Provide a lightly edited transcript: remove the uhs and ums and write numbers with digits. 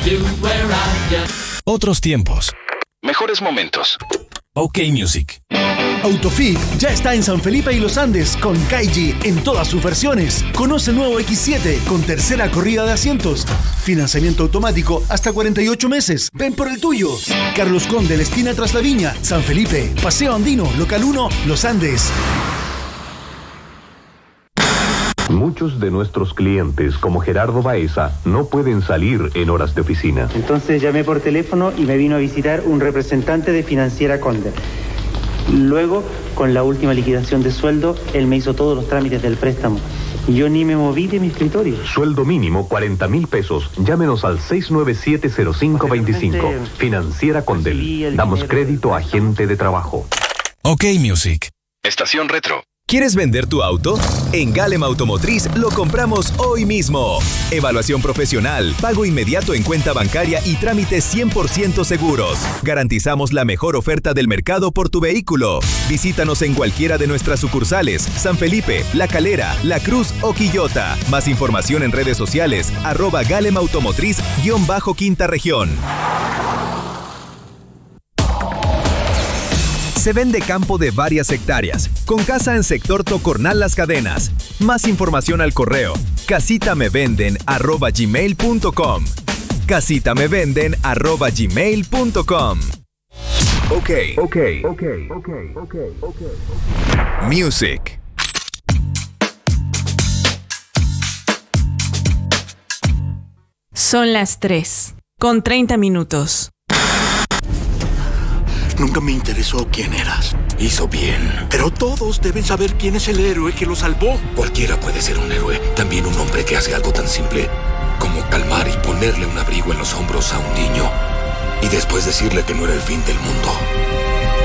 Otros tiempos. Mejores momentos. OK Music. Autofit ya está en San Felipe y Los Andes con Kaiji en todas sus versiones. Conoce el nuevo X7 con tercera corrida de asientos. Financiamiento automático hasta 48 meses. Ven por el tuyo. Carlos Conde, la esquina tras la viña. San Felipe, Paseo Andino, Local 1, Los Andes. Muchos de nuestros clientes, como Gerardo Baeza, no pueden salir en horas de oficina. Entonces llamé por teléfono y me vino a visitar un representante de Financiera Conde. Luego, con la última liquidación de sueldo, él me hizo todos los trámites del préstamo. Y yo ni me moví de mi escritorio. Sueldo mínimo 40,000 pesos. Llámenos al 697-0525. Financiera Condel. Damos crédito a gente de trabajo. OK Music. Estación Retro. ¿Quieres vender tu auto? En Galem Automotriz lo compramos hoy mismo. Evaluación profesional, pago inmediato en cuenta bancaria y trámites 100% seguros. Garantizamos la mejor oferta del mercado por tu vehículo. Visítanos en cualquiera de nuestras sucursales: San Felipe, La Calera, La Cruz o Quillota. Más información en redes sociales @Galem Automotriz_Quinta Región. Se vende campo de varias hectáreas, con casa en sector Tocornal Las Cadenas. Más información al correo casitamevenden@gmail.com. casitamevenden@gmail.com. OK. Music. Son las 3:30. Nunca me interesó quién eras. Hizo bien. Pero todos deben saber quién es el héroe que lo salvó. Cualquiera puede ser un héroe. También un hombre que hace algo tan simple como calmar y ponerle un abrigo en los hombros a un niño. Y después decirle que no era el fin del mundo.